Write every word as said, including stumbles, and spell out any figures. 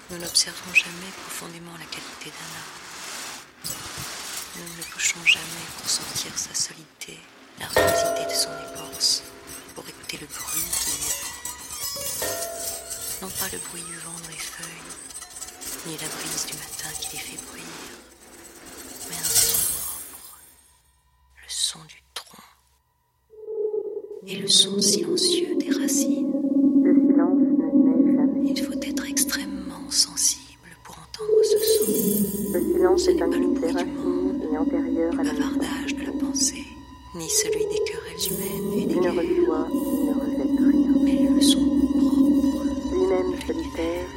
Nous n'observons jamais profondément la qualité d'un arbre. Nous ne le touchons jamais pour sentir sa solidité, la rugosité de son écorce, pour écouter le bruit qui lui est propre. Non pas le bruit du vent dans les feuilles, ni la brise du matin qui les fait bruire, mais un son propre, le son du tronc, et le son silencieux des racines. Le silence ne naît jamais. Il faut être extrêmement sensible pour entendre ce son. Le silence Ce est n'est un pas le unité bruit du racine monde, et antérieur le à la bavardage de la pensée, ni celui des querelles humaines et des Il ne guerres, reçoit, il ne rejette rien. mais le son propre, Lui-même solitaire,